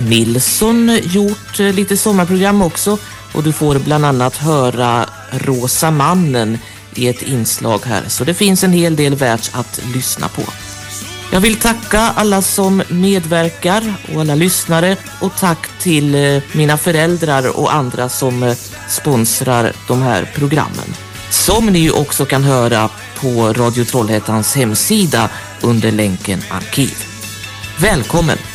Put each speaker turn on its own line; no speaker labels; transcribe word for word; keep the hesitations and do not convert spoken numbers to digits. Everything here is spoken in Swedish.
Nilsson gjort lite sommarprogram också, och du får bland annat höra Rosa mannen i ett inslag här, så det finns en hel del värt att lyssna på. Jag vill tacka alla som medverkar och alla lyssnare, och tack till mina föräldrar och andra som sponsrar de här programmen, som ni också kan höra på Radio Trollhättans hemsida under länken arkiv. Välkommen!